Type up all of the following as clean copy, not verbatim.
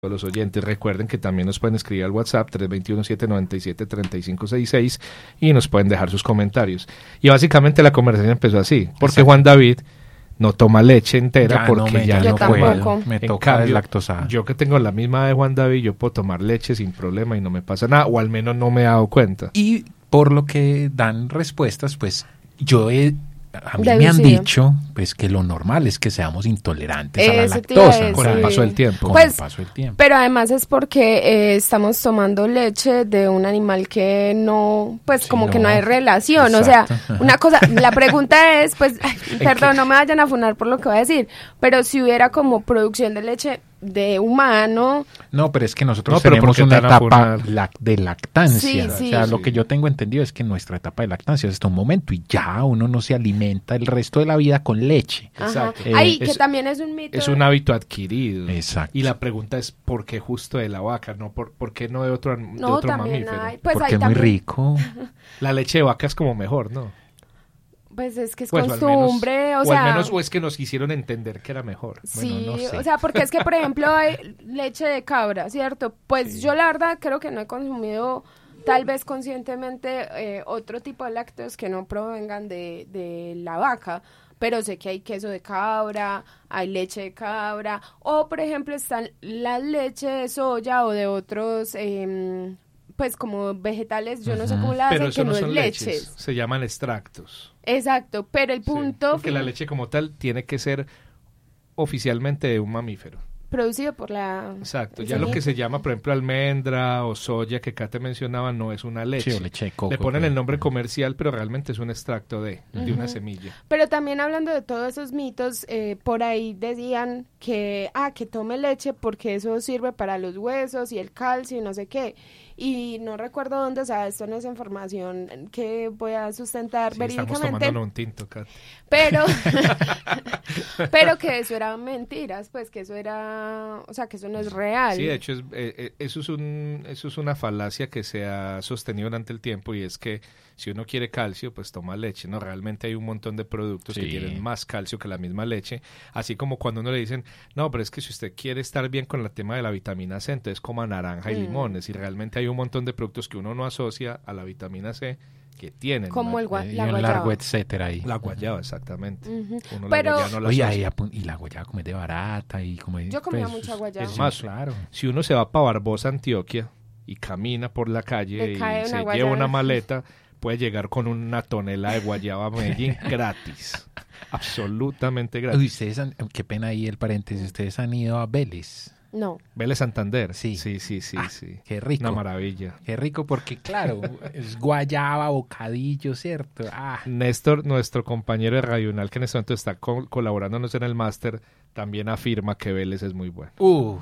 los oyentes. Recuerden que también nos pueden escribir al WhatsApp 321-797-3566 y nos pueden dejar sus comentarios. Y básicamente la conversación empezó así, porque Juan David no toma leche entera porque ya no puedo. Me toca deslactosada. Yo que tengo la misma de Juan David, yo puedo tomar leche sin problema y no me pasa nada, o al menos no me he dado cuenta. Y por lo que dan respuestas, pues a mí me han dicho pues que lo normal es que seamos intolerantes a la lactosa con el paso del tiempo. Pero además es porque estamos tomando leche de un animal que no, pues como que no hay relación. Exacto. O sea, una cosa, la pregunta es, pues, perdón, no me vayan a funar por lo que voy a decir, pero si hubiera como producción de leche de humano. No, pero es que nosotros tenemos una etapa de lactancia. O sea, lo que yo tengo entendido es que nuestra etapa de lactancia es hasta un momento y ya uno no se alimenta el resto de la vida con leche. Exacto. Que también es un mito. Es un hábito adquirido. Exacto. Y la pregunta es ¿por qué justo de la vaca? No, ¿por qué no de otro mamífero? Pues porque es muy rico. La leche de vaca es como mejor, ¿no? Pues es que es costumbre, o al menos es que nos quisieron entender que era mejor. Sí, bueno, no sé. O sea, porque es que, por ejemplo, hay leche de cabra, ¿cierto? Pues yo la verdad creo que no he consumido tal vez conscientemente otro tipo de lácteos que no provengan de la vaca, pero sé que hay queso de cabra, hay leche de cabra, o por ejemplo están la leche de soya o de otros pues como vegetales, yo no sé cómo la hacen, pero eso que no son es leches. Se llaman extractos. Exacto, pero el punto... porque la leche como tal tiene que ser oficialmente de un mamífero. Producido por la... Exacto, ya lo que se llama, por ejemplo, almendra o soya que Kate mencionaba no es una leche. Sí, o leche de coco. Le ponen el nombre comercial, pero realmente es un extracto de una semilla. Pero también hablando de todos esos mitos, por ahí decían que tome leche porque eso sirve para los huesos y el calcio y no sé qué. Y no recuerdo dónde, o sea, esto no es información que voy a sustentar verídicamente. Estamos tomándonos un tinto, Kat. Pero que eso era mentiras, pues que eso era, o sea, que eso no es real. Sí, de hecho, eso es una falacia que se ha sostenido durante el tiempo y es que si uno quiere calcio, pues toma leche, ¿no? Realmente hay un montón de productos que tienen más calcio que la misma leche, así como cuando uno le dicen, no, pero es que si usted quiere estar bien con el tema de la vitamina C, entonces coma naranja y limones, y realmente hay un montón de productos que uno no asocia a la vitamina C que tienen. Como la guayaba. Un largo etcétera ahí. La guayaba, exactamente. Pero, la no la y la guayaba como es de barata y como yo comía mucha guayaba. Es más, claro. Si uno se va para Barbosa, Antioquia, y camina por la calle y se lleva una maleta, puede llegar con una tonelada de guayaba a Medellín gratis. Absolutamente gratis. Uy, ustedes qué pena ahí el paréntesis, ¿ustedes han ido a Vélez? No. Vélez Santander. Sí. Sí. Qué rico. Una maravilla. Qué rico porque, claro, es guayaba, bocadillo, ¿cierto? Néstor, nuestro compañero de Radional, que en este momento está colaborándonos en el máster, también afirma que Vélez es muy bueno.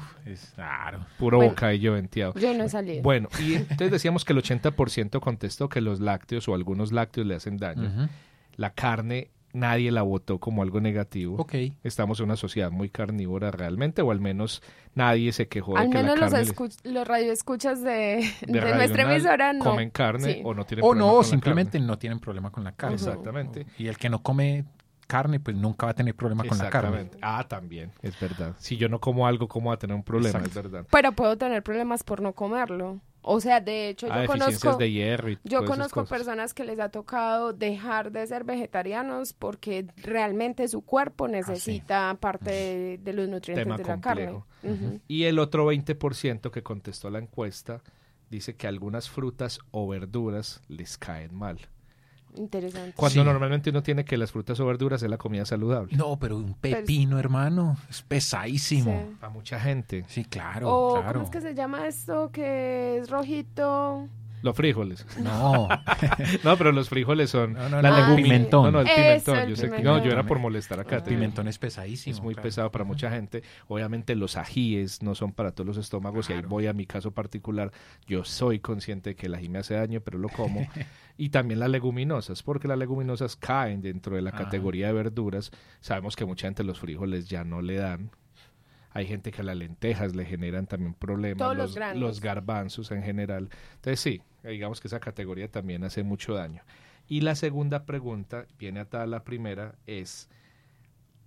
Es claro. Puro bocadillo venteado. Yo no he salido. Bueno, y entonces decíamos que el 80% contestó que los lácteos o algunos lácteos le hacen daño. La carne nadie la votó como algo negativo. Okay. Estamos en una sociedad muy carnívora realmente, o al menos nadie se quejó de que la carne. Al menos los radioescuchas de nuestra emisora no comen carne o no tienen problema con la carne. O simplemente no tienen problema con la carne. Exactamente. Y el que no come carne, pues nunca va a tener problema con la carne. También, es verdad. Si yo no como algo, ¿cómo va a tener un problema? Exacto. Es verdad. Pero puedo tener problemas por no comerlo. O sea, de hecho, de hierro yo conozco personas que les ha tocado dejar de ser vegetarianos porque realmente su cuerpo necesita parte de los nutrientes de la carne. Y el otro 20% que contestó la encuesta dice que algunas frutas o verduras les caen mal. Interesante. Cuando normalmente uno tiene que las frutas o verduras es la comida saludable. No, pero un pepino, hermano, es pesadísimo. Sí. Para mucha gente. Sí, claro. ¿Cómo es que se llama esto que es rojito? Los frijoles. No. No, pero los frijoles son la leguminosa. Pimentón. No, el pimentón. Pimentón. Yo era por molestar acá. El pimentón es pesadísimo. Es muy pesado para mucha gente. Obviamente los ajíes no son para todos los estómagos. Claro. Y ahí voy a mi caso particular. Yo soy consciente de que el ají me hace daño, pero lo como. Y también las leguminosas, porque las leguminosas caen dentro de la categoría de verduras. Sabemos que mucha gente los frijoles ya no le dan. Hay gente que a las lentejas le generan también problemas, todos los garbanzos en general. Entonces sí, digamos que esa categoría también hace mucho daño. Y la segunda pregunta, viene atada a la primera, es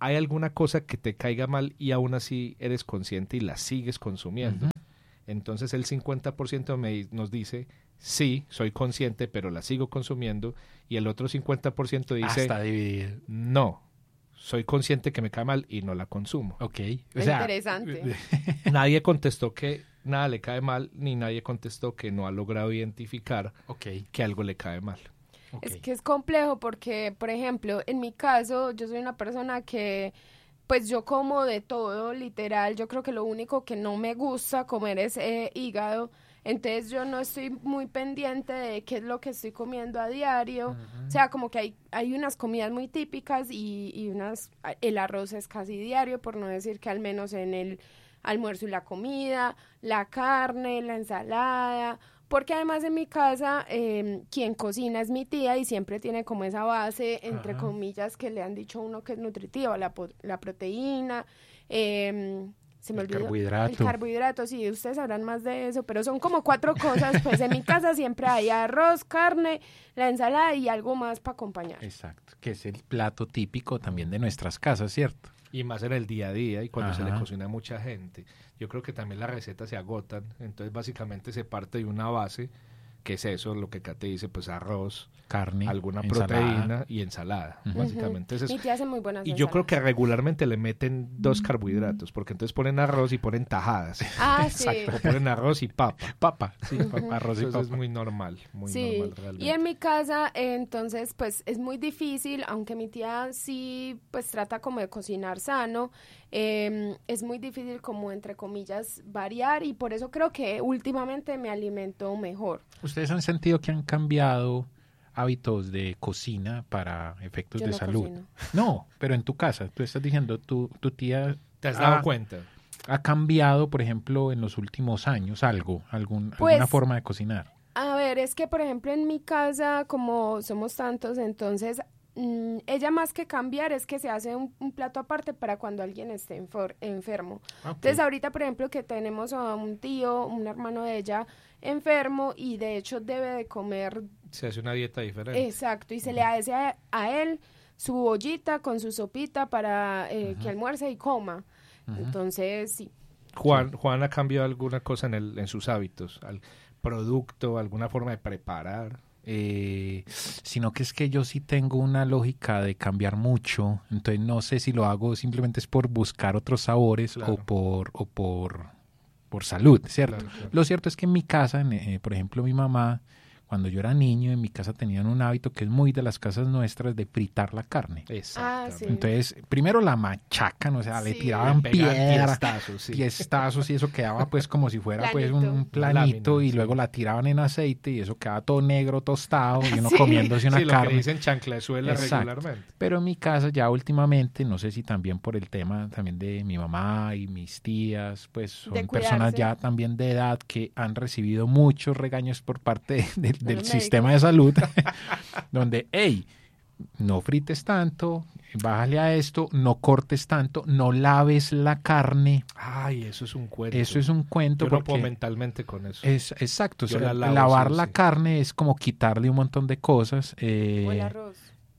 hay alguna cosa que te caiga mal y aún así eres consciente y la sigues consumiendo. Entonces el 50% nos dice, sí, soy consciente, pero la sigo consumiendo, y el otro 50% dice, está dividido. No, soy consciente que me cae mal y no la consumo. Ok. Interesante. Nadie contestó que nada le cae mal, ni nadie contestó que no ha logrado identificar que algo le cae mal. Es que es complejo porque, por ejemplo, en mi caso, yo soy una persona que, pues yo como de todo, literal. Yo creo que lo único que no me gusta comer es hígado. Entonces yo no estoy muy pendiente de qué es lo que estoy comiendo a diario. O sea, como que hay unas comidas muy típicas y el arroz es casi diario, por no decir que al menos en el almuerzo y la comida, la carne, la ensalada. Porque además en mi casa quien cocina es mi tía y siempre tiene como esa base, entre comillas, que le han dicho a uno que es nutritiva, la proteína, se me olvidó. El carbohidrato, sí, ustedes sabrán más de eso, pero son como 4 cosas, pues en mi casa siempre hay arroz, carne, la ensalada y algo más para acompañar. Exacto, que es el plato típico también de nuestras casas, ¿cierto? Y más en el día a día y cuando se le cocina a mucha gente. Yo creo que también las recetas se agotan, entonces básicamente se parte de una base, que es eso, lo que Kate dice, pues arroz, carne, alguna proteína y ensalada. Básicamente es eso. Y te hacen muy buenas ensaladas. Yo creo que regularmente le meten 2 carbohidratos, porque entonces ponen arroz y ponen tajadas. Sí. O ponen arroz y papa. Sí, arroz y papa. Es muy normal, normal realmente. Y en mi casa, entonces, pues es muy difícil, aunque mi tía sí, pues trata como de cocinar sano, es muy difícil como, entre comillas, variar, y por eso creo que últimamente me alimento mejor. ¿Ustedes han sentido que han cambiado hábitos de cocina para efectos de salud? Cocino. No, pero en tu casa, tú estás diciendo, tu tía... ¿Te has dado cuenta? ¿Ha cambiado, por ejemplo, en los últimos años alguna forma de cocinar? A ver, es que, por ejemplo, en mi casa, como somos tantos, entonces... ella más que cambiar es que se hace un plato aparte para cuando alguien esté enfermo. Entonces ahorita, por ejemplo, que tenemos a un tío, un hermano de ella enfermo, y de hecho debe de comer, se hace una dieta diferente. Exacto, y se le hace a él su ollita con su sopita para que almuerce y coma. Entonces sí. Juan ha cambiado alguna cosa en sus hábitos, al producto, alguna forma de preparar. Sino que es que yo sí tengo una lógica de cambiar mucho, entonces no sé si lo hago simplemente es por buscar otros sabores, claro, o por salud, ¿cierto? Claro. Lo cierto es que en mi casa, por ejemplo, mi mamá, cuando yo era niño, en mi casa tenían un hábito que es muy de las casas nuestras, de fritar la carne. Sí. Entonces, primero la machacan, o sea, le tiraban piedra, tiestazos, y eso quedaba pues como si fuera pues un planito, y luego la tiraban en aceite y eso quedaba todo negro, tostado, y uno comiéndose una carne. Lo que dicen chanclezuela regularmente. Pero en mi casa ya últimamente, no sé si también por el tema también de mi mamá y mis tías, pues son personas ya también de edad que han recibido muchos regaños por parte del sistema de salud, donde, hey, no frites tanto, bájale a esto, no cortes tanto, no laves la carne. Ay, eso es un cuento. Eso es un cuento. Yo no puedo mentalmente con eso. Exacto, o sea, lavar la carne es como quitarle un montón de cosas. O el arroz.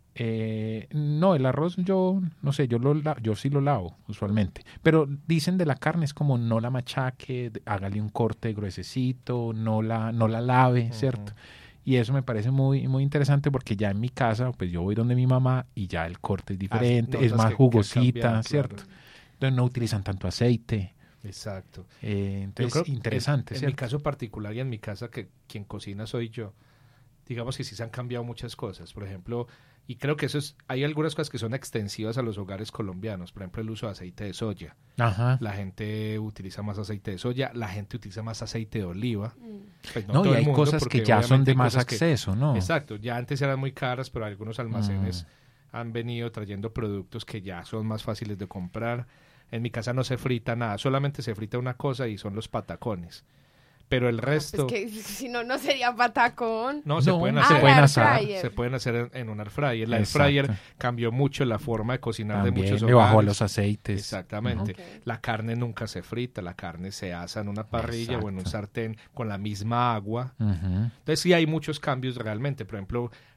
No, el arroz yo no sé, yo sí lo lavo usualmente, pero dicen de la carne es como no la machaque, hágale un corte gruesecito, no la lave, ¿cierto? Y eso me parece muy, muy interesante porque ya en mi casa, pues yo voy donde mi mamá y ya el corte es diferente, es más jugosita, ¿cierto? Claro. Entonces no utilizan tanto aceite. Exacto. Entonces, interesante, en mi caso particular y en mi casa, que quien cocina soy yo, digamos que sí se han cambiado muchas cosas. Por ejemplo, y creo que hay algunas cosas que son extensivas a los hogares colombianos. Por ejemplo, el uso de aceite de soya. La gente utiliza más aceite de soya, la gente utiliza más aceite de oliva. Pues no, y hay cosas que ya son de más acceso, ¿no? Exacto, ya antes eran muy caras, pero algunos almacenes han venido trayendo productos que ya son más fáciles de comprar. En mi casa no se frita nada, solamente se frita una cosa y son los patacones. Pero el resto... Pues que si no, no sería patacón. No, se pueden hacer en un air fryer. El air fryer cambió mucho la forma de cocinar también, de muchos hogares. Le bajó los aceites. Exactamente. La carne nunca se frita, la carne se asa en una parrilla o en un sartén con la misma agua. Entonces sí hay muchos cambios realmente. Por ejemplo,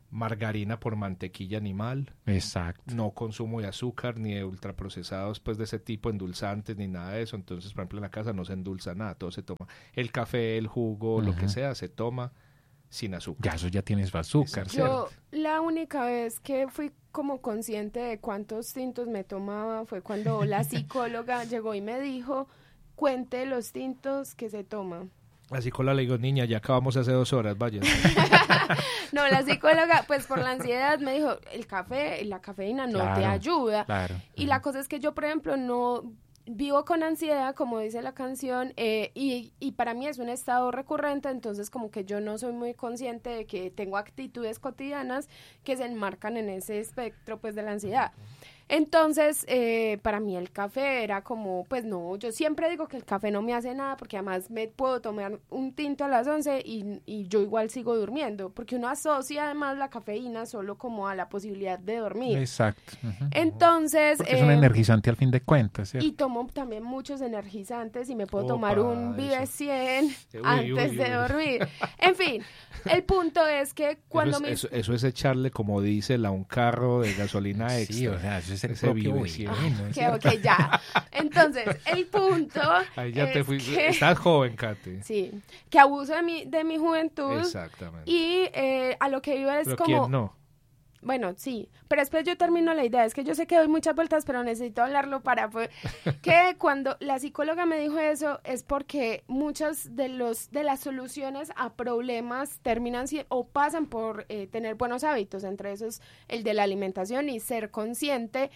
margarina por mantequilla animal. Exacto. No consumo de azúcar ni de ultraprocesados pues de ese tipo, endulzantes ni nada de eso. Entonces, por ejemplo, en la casa no se endulza nada, todo se toma. El café, el jugo, lo que sea, se toma sin azúcar. Ya eso ya tienes azúcar, ¿cierto? Yo la única vez que fui como consciente de cuántos tintos me tomaba fue cuando la psicóloga llegó y me dijo, cuente los tintos que se toma. La psicóloga le digo, niña, ya acabamos hace 2 horas, vaya. No, la psicóloga, pues por la ansiedad me dijo, el café, la cafeína no te ayuda. Claro. Y la cosa es que yo, por ejemplo, no vivo con ansiedad, como dice la canción, y para mí es un estado recurrente, entonces como que yo no soy muy consciente de que tengo actitudes cotidianas que se enmarcan en ese espectro pues de la ansiedad. Entonces, para mí el café era como, pues no, yo siempre digo que el café no me hace nada porque además me puedo tomar un tinto a las 11 y yo igual sigo durmiendo, porque uno asocia además la cafeína solo como a la posibilidad de dormir. Exacto. Entonces... Porque es un energizante al fin de cuentas, ¿cierto? Y tomo también muchos energizantes y me puedo tomar un Vive 100 antes de dormir. En fin, el punto es que cuando eso es echarle, como dice, a un carro de gasolina extra. Sí, o sea, eso es el propio Vive 100. Ok, ya. Entonces, el punto ahí ya es que... Estás joven, Kate. Sí, que abuso de mi juventud. Exactamente. Y a lo que iba es ¿Pero como... quién no? Bueno, sí, pero después yo termino la idea. Es que yo sé que doy muchas vueltas, pero necesito hablarlo para... que cuando la psicóloga me dijo eso es porque muchas de las soluciones a problemas terminan o pasan por tener buenos hábitos, entre esos el de la alimentación y ser consciente.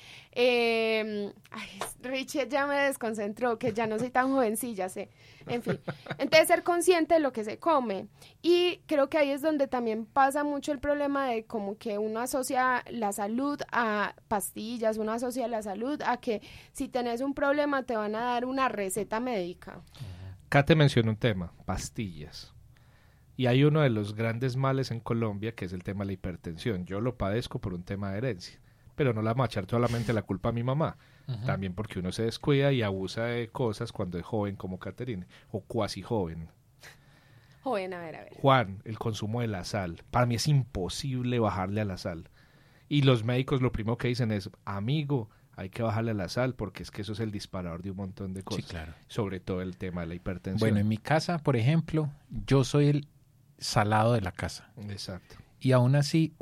Richie ya me desconcentró, que ya no soy tan jovencilla, sé. En fin, entonces ser consciente de lo que se come. Y creo que ahí es donde también pasa mucho el problema de como que uno asocia la salud a pastillas, uno asocia la salud a que si tenés un problema te van a dar una receta médica. Kate mencionó un tema, pastillas. Y hay uno de los grandes males en Colombia que es el tema de la hipertensión. Yo lo padezco por un tema de herencia, pero no la vamos a echar solamente la culpa a mi mamá. También porque uno se descuida y abusa de cosas cuando es joven como Caterine, o cuasi joven. Joven, a ver. Juan, el consumo de la sal. Para mí es imposible bajarle a la sal. Y los médicos lo primero que dicen es, amigo, hay que bajarle a la sal porque es que eso es el disparador de un montón de cosas. Sí, claro. Sobre todo el tema de la hipertensión. Bueno, en mi casa, por ejemplo, yo soy el salado de la casa. Exacto. Y aún así,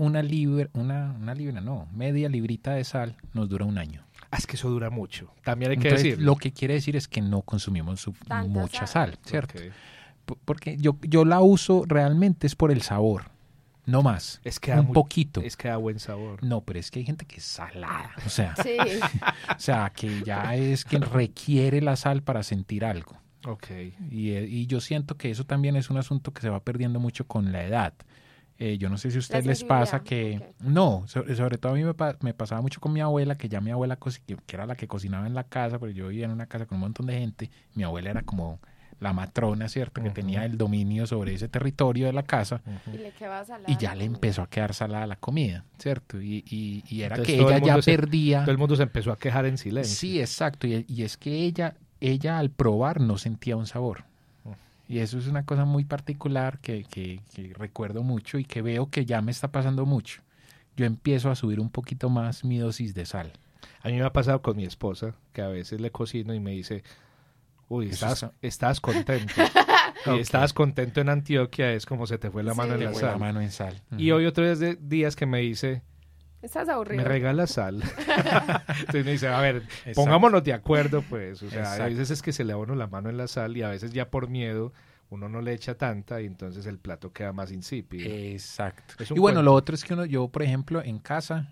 media librita de sal nos dura un año. Es que eso dura mucho. También hay que Entonces, decir. Lo que quiere decir es que no consumimos mucha sal, ¿cierto? Okay. Porque yo la uso realmente es por el sabor, no más. Es que poquito. Es que da buen sabor. No, pero es que hay gente que es salada, o sea, sí. O sea, que ya es quien requiere la sal para sentir algo. Okay. Y yo siento que eso también es un asunto que se va perdiendo mucho con la edad. Yo no sé si a ustedes les pasa que... Okay. No, sobre todo a mí me pasaba mucho con mi abuela, que ya mi abuela, que era la que cocinaba en la casa, pero yo vivía en una casa con un montón de gente. Mi abuela era como la matrona, ¿cierto? Que tenía el dominio sobre ese territorio de la casa. Y le quedaba salada. Y ya le empezó a quedar salada la comida, ¿cierto? Y era entonces, que ella ya perdía... Todo el mundo se empezó a quejar en silencio. Sí, exacto. Y es que ella al probar no sentía un sabor. Y eso es una cosa muy particular que recuerdo mucho y que veo que ya me está pasando mucho. Yo empiezo a subir un poquito más mi dosis de sal. A mí me ha pasado con mi esposa, que a veces le cocino y me dice, uy, estás contento. Okay. Y estabas contento en Antioquia, es como se te fue la mano en la sal. La mano en sal. Y hoy otro días que me dice... Estás aburrido. Me regalas sal. Entonces me dice, a ver, pongámonos de acuerdo, pues. O sea, a veces es que se le va uno la mano en la sal y a veces ya por miedo uno no le echa tanta y entonces el plato queda más insípido. Exacto. Y bueno, lo otro es que yo, por ejemplo, en casa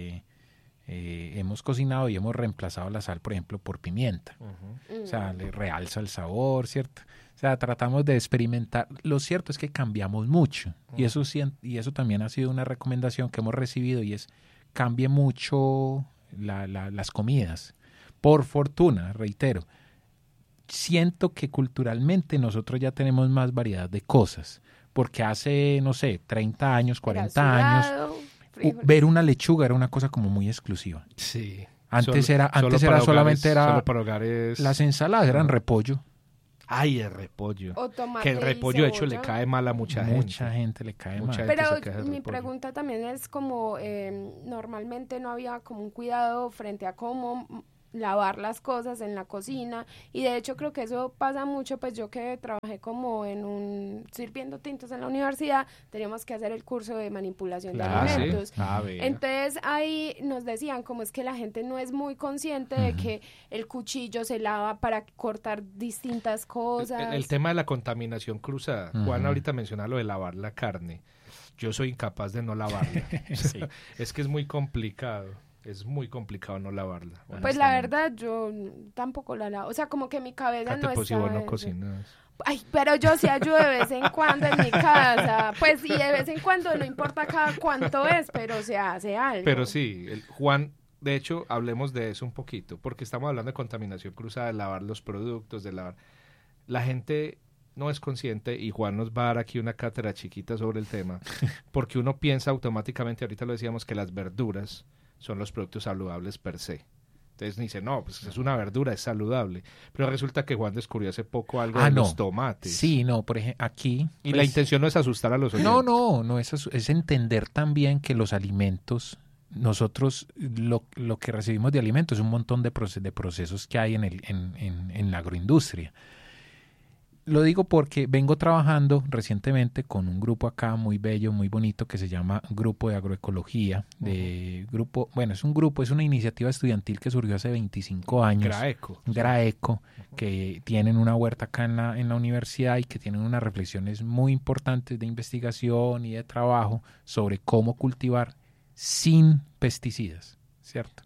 hemos cocinado y hemos reemplazado la sal, por ejemplo, por pimienta. O sea, le realza el sabor, ¿cierto? O sea, tratamos de experimentar. Lo cierto es que cambiamos mucho y eso también ha sido una recomendación que hemos recibido y es cambie mucho las comidas. Por fortuna, reitero, siento que culturalmente nosotros ya tenemos más variedad de cosas porque hace, no sé, 30 años, 40 años, ver una lechuga era una cosa como muy exclusiva. Sí. Antes solamente solo para hogares, las ensaladas eran repollo. Ay, el repollo. O tomate Que el y repollo, de hecho, le cebolla. cae mal a mucha gente. Mucha gente le cae Mucha mal. gente Pero se queja del mi repollo. pregunta también es como, normalmente no había como un cuidado frente a cómo lavar las cosas en la cocina, y de hecho creo que eso pasa mucho, pues yo que trabajé como sirviendo tintos en la universidad, teníamos que hacer el curso de manipulación de alimentos. Vea. Entonces ahí nos decían como es que la gente no es muy consciente de que el cuchillo se lava para cortar distintas cosas. El tema de la contaminación cruzada. Juan ahorita menciona lo de lavar la carne. Yo soy incapaz de no lavarla. Sí. Es que es muy complicado. Es muy complicado no lavarla. Pues la verdad yo tampoco la lavo, o sea, como que mi cabeza Cate, no pues si está vos no en eso. cocinas. Ay, pero yo sí ayudo de vez en cuando en mi casa, pues y de vez en cuando, no importa cada cuánto es, pero se hace algo. Pero sí, Juan, de hecho, hablemos de eso un poquito, porque estamos hablando de contaminación cruzada, de lavar los productos, de lavar. La gente no es consciente, y Juan nos va a dar aquí una cátedra chiquita sobre el tema, porque uno piensa automáticamente, ahorita lo decíamos, que las verduras son los productos saludables per se. Entonces dice, no, pues es una verdura, es saludable. Pero resulta que Juan descubrió hace poco algo de los tomates. Sí, no, por ejemplo, aquí... Y la intención no es asustar a los oyentes. No, es entender también que los alimentos, nosotros lo que recibimos de alimentos es un montón de procesos que hay en la agroindustria. Lo digo porque vengo trabajando recientemente con un grupo acá muy bello, muy bonito, que se llama Grupo de Agroecología. Es una iniciativa estudiantil que surgió hace 25 años. GRAECO, que tienen una huerta acá en la universidad y que tienen unas reflexiones muy importantes de investigación y de trabajo sobre cómo cultivar sin pesticidas, ¿cierto?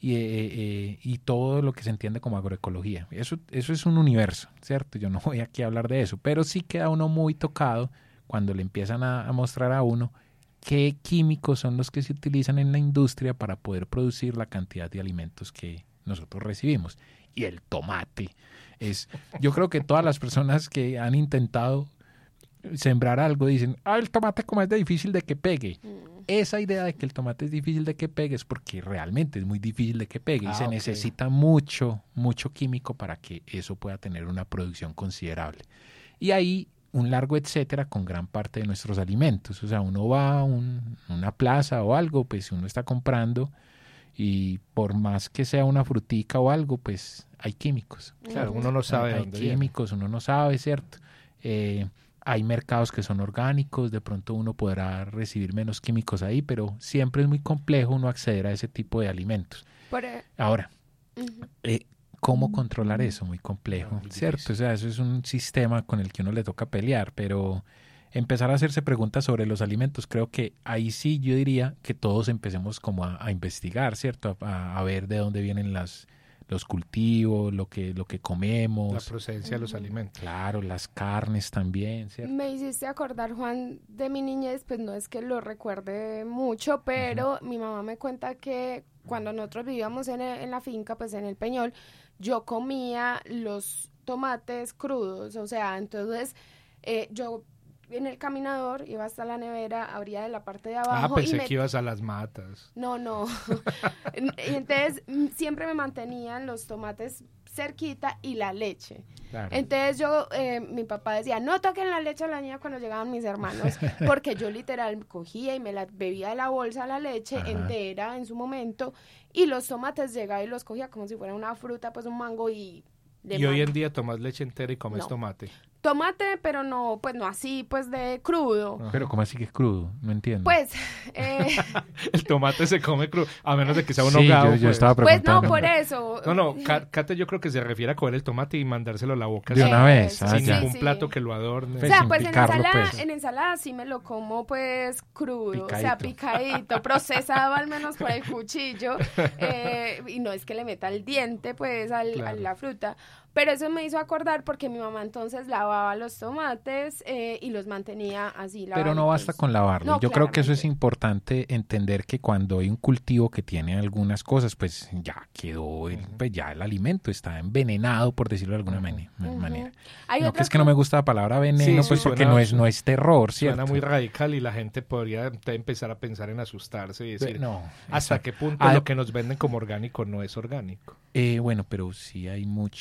Y todo lo que se entiende como agroecología. Eso es un universo, ¿cierto? Yo no voy aquí a hablar de eso, pero sí queda uno muy tocado cuando le empiezan a mostrar a uno qué químicos son los que se utilizan en la industria para poder producir la cantidad de alimentos que nosotros recibimos. Y el tomate yo creo que todas las personas que han intentado sembrar algo dicen, el tomate como es de difícil de que pegue. Esa idea de que el tomate es difícil de que pegue es porque realmente es muy difícil de que pegue y se necesita mucho químico para que eso pueda tener una producción considerable. Y ahí un largo etcétera con gran parte de nuestros alimentos. O sea, uno va a una plaza o algo, pues uno está comprando y por más que sea una frutica o algo, pues hay químicos. Claro, uno no sabe hay dónde químicos, uno no sabe, ¿cierto? Hay mercados que son orgánicos, de pronto uno podrá recibir menos químicos ahí, pero siempre es muy complejo uno acceder a ese tipo de alimentos. Ahora, ¿cómo controlar eso? Muy complejo, ¿cierto? O sea, eso es un sistema con el que uno le toca pelear, pero empezar a hacerse preguntas sobre los alimentos, creo que ahí sí yo diría que todos empecemos como a investigar, ¿cierto? A ver de dónde vienen los cultivos, lo que comemos. La procedencia de los alimentos. Claro, las carnes también, ¿cierto? Me hiciste acordar, Juan, de mi niñez, pues no es que lo recuerde mucho, pero mi mamá me cuenta que cuando nosotros vivíamos en la finca, pues en el Peñol, yo comía los tomates crudos, o sea, entonces yo en el caminador iba hasta la nevera, abría de la parte de abajo. Pensé que ibas a las matas. No. Y entonces siempre me mantenían los tomates cerquita y la leche. Claro. Entonces mi papá decía, no toquen la leche a la niña cuando llegaban mis hermanos, porque yo literal cogía y me la bebía de la bolsa la leche entera en su momento, y los tomates llegaba y los cogía como si fuera una fruta, pues un mango y hoy en día tomas leche entera y comes tomate. Tomate, pero no, pues no así, pues de crudo. Pero ¿cómo así que es crudo? No entiendo. Pues, el tomate se come crudo, a menos de que sea un sí, hogado. Yo estaba preguntando. Pues no, por eso. No, Kate yo creo que se refiere a coger el tomate y mandárselo a la boca. De una vez. Sin ningún plato que lo adorne. O sea, pues picarlo, en ensalada sí me lo como pues crudo, picadito. O sea, picadito, procesado al menos por el cuchillo, y no es que le meta el diente pues a la fruta. Pero eso me hizo acordar porque mi mamá entonces lavaba los tomates y los mantenía así lavaditos. Pero no basta con lavarlo. No, yo creo que eso es importante entender que cuando hay un cultivo que tiene algunas cosas, pues ya quedó, pues ya el alimento está envenenado, por decirlo de alguna manera. No, que es que no me gusta la palabra veneno, pues porque no es terror, ¿cierto? Suena muy radical y la gente podría empezar a pensar en asustarse y decir, ¿hasta qué punto lo que nos venden como orgánico no es orgánico? Bueno, pero sí hay muchas cosas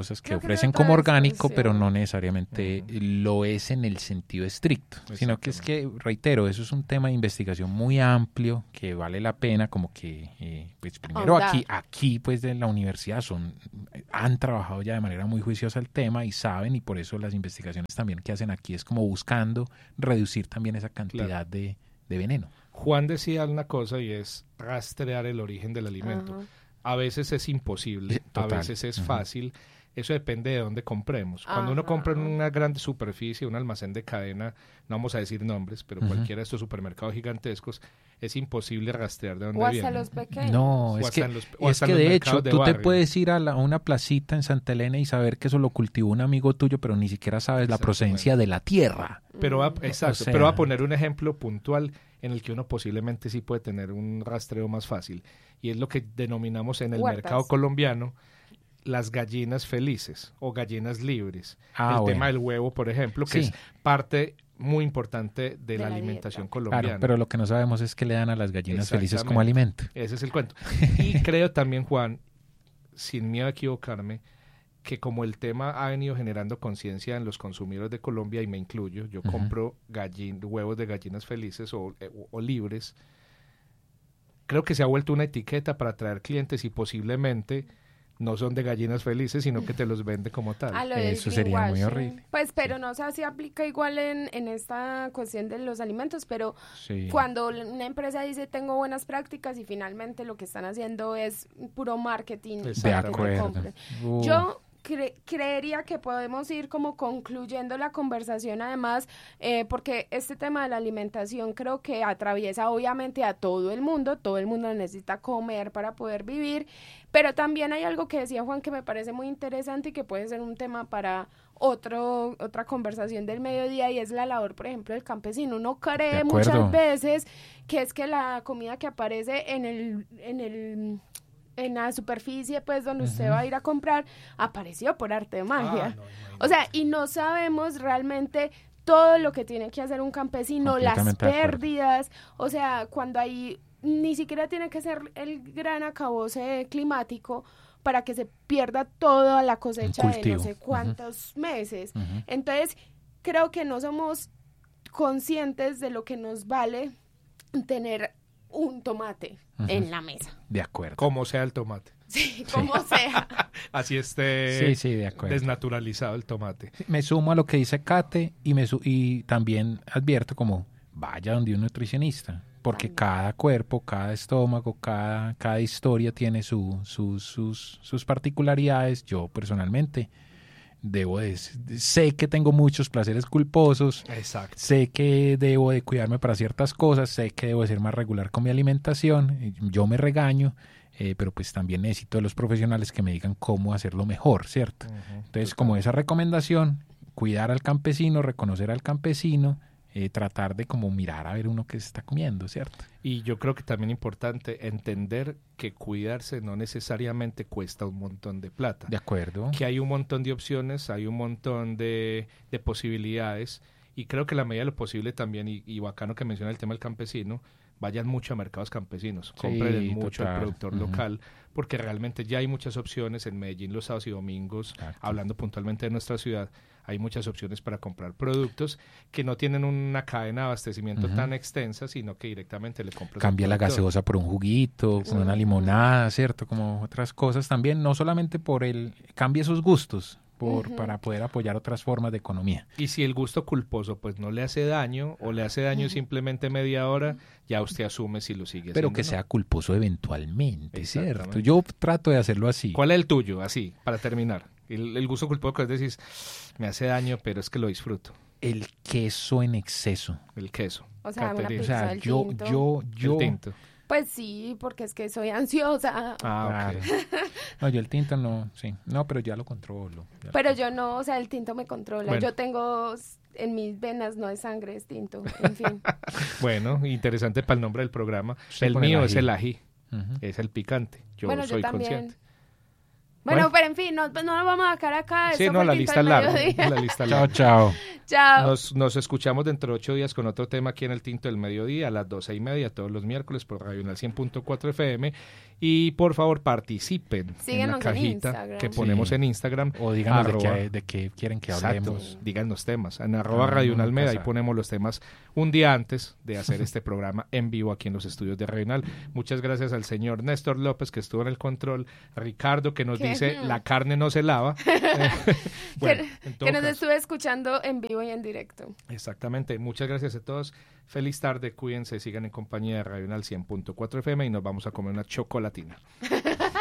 cosas que Yo creo ofrecen que como toda orgánico, discusión. pero no necesariamente lo es en el sentido estricto, sino que es que, reitero, eso es un tema de investigación muy amplio que vale la pena como que, pues primero Ahondar. aquí pues de la universidad han trabajado ya de manera muy juiciosa el tema y saben, y por eso las investigaciones también que hacen aquí es como buscando reducir también esa cantidad de veneno. Juan decía una cosa y es rastrear el origen del alimento. Ajá. A veces es imposible, Total. a veces es fácil. Eso depende de dónde compremos. Cuando uno Ajá. compra en una gran superficie, un almacén de cadena, no vamos a decir nombres, pero cualquiera de estos supermercados gigantescos, es imposible rastrear de dónde O hasta viene. los pequeños. No, O es hasta que, en los- o es hasta que en los de hecho mercados de tú te barrio. puedes ir a una placita en Santa Elena y saber que eso lo cultivó un amigo tuyo, pero ni siquiera sabes la Exactamente. procedencia de la tierra. Pero Mm. exacto, O sea- pero va a poner un ejemplo puntual en el que uno posiblemente sí puede tener un rastreo más fácil. Y es lo que denominamos en el Huertas. mercado colombiano las gallinas felices o gallinas libres. El Bueno. tema del huevo, por ejemplo, que Sí. es parte muy importante de De la la alimentación dieta. colombiana. Claro, pero lo que no sabemos es que le dan a las gallinas felices como Exactamente. alimento. Ese es el cuento. Y creo también, Juan, sin miedo a equivocarme, que como el tema ha venido generando conciencia en los consumidores de Colombia, y me incluyo, yo compro huevos de gallinas felices o libres, creo que se ha vuelto una etiqueta para atraer clientes y posiblemente no son de gallinas felices, sino que te los vende como tal. A lo del Eso sería muy greenwashing. horrible. Pues, pero no sé si aplica igual en esta cuestión de los alimentos, pero Sí. cuando una empresa dice tengo buenas prácticas y finalmente lo que están haciendo es puro marketing. De para que te acuerdo. compren. Uh. Yo creería que podemos ir como concluyendo la conversación además, porque este tema de la alimentación creo que atraviesa obviamente a todo el mundo necesita comer para poder vivir, pero también hay algo que decía Juan que me parece muy interesante y que puede ser un tema para otra conversación del mediodía, y es la labor, por ejemplo, del campesino. Uno cree De acuerdo. muchas veces que es que la comida que aparece en la superficie, pues, donde usted va a ir a comprar, apareció por arte de magia. no, o sea, y no sabemos realmente todo lo que tiene que hacer un campesino, las Completamente de acuerdo. pérdidas, o sea, cuando hay, ni siquiera tiene que ser el gran acabose climático para que se pierda toda la cosecha de no cultivo. sé cuántos meses. Ujú. Entonces, creo que no somos conscientes de lo que nos vale tener un tomate en la mesa. De acuerdo. Como sea el tomate. Sí, como sea. Así esté Sí, de acuerdo. desnaturalizado el tomate. Me sumo a lo que dice Kate y también advierto como vaya donde un nutricionista, porque cada cuerpo, cada estómago, cada historia tiene sus particularidades. Yo personalmente sé que tengo muchos placeres culposos, Exacto. sé que debo de cuidarme para ciertas cosas, sé que debo de ser más regular con mi alimentación, yo me regaño, pero pues también necesito de los profesionales que me digan cómo hacerlo mejor, ¿cierto? Entonces, como esa recomendación, cuidar al campesino, reconocer al campesino, tratar de como mirar a ver uno qué se está comiendo, ¿cierto? Y yo creo que también importante entender que cuidarse no necesariamente cuesta un montón de plata. De acuerdo. Que hay un montón de opciones, hay un montón de posibilidades, y creo que la medida de lo posible también, y bacano que menciona el tema del campesino, vayan mucho a mercados campesinos, compren mucho al total. productor local, porque realmente ya hay muchas opciones en Medellín los sábados y domingos, Exacto. hablando puntualmente de nuestra ciudad, hay muchas opciones para comprar productos que no tienen una cadena de abastecimiento tan extensa, sino que directamente le compras. Cambia al la productor. gaseosa por un juguito, por una limonada, ¿cierto? Como otras cosas también, no solamente cambia esos gustos, para poder apoyar otras formas de economía. Y si el gusto culposo pues no le hace daño o le hace daño simplemente media hora, ya usted asume si lo sigue Pero haciendo. que o no. sea culposo eventualmente, ¿cierto? Exactamente. Yo trato de hacerlo así. ¿Cuál es el tuyo? Así, para terminar. El gusto culposo que decís, me hace daño, pero es que lo disfruto. El queso en exceso. El queso. O sea, una Caterina. O sea, el yo, tinto. yo, El tinto. Pues sí, porque es que soy ansiosa. Ah, ok. Claro. No, yo el tinto no, sí. No, pero ya lo controlo. Pero yo no, o sea, el tinto me controla. Bueno. Yo tengo en mis venas, no es sangre, es tinto. En fin. Bueno, interesante para el nombre del programa. Sí, el con el mío ají. es el ají, Ujú. es el picante. Yo Bueno, soy yo también. consciente. Bueno, pero en fin, no nos vamos a quedar acá. Sí, no, la lista es larga. Chao. Chao. Nos escuchamos dentro de 8 días con otro tema aquí en el Tinto del Mediodía a las 12:30 todos los miércoles por Radional 100.4 FM. Y por favor participen. Síguenos en la cajita en que ponemos en Instagram. O díganos de qué quieren que hablemos. Exacto, díganos temas. En @Radionalmeda, ahí ponemos los temas un día antes de hacer este programa en vivo aquí en los estudios de Radional. Muchas gracias al señor Néstor López que estuvo en el control, Ricardo que nos dice la carne no se lava. Bueno, que nos estuve escuchando en vivo y en directo. Exactamente, muchas gracias a todos. Feliz tarde, cuídense, sigan en compañía de Radional 100.4 FM y nos vamos a comer una chocolatina.